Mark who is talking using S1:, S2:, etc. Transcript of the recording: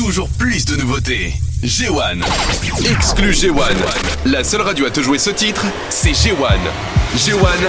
S1: toujours plus de nouveautés. G1. Exclu G1. La seule radio à te jouer ce titre, c'est G1. G1,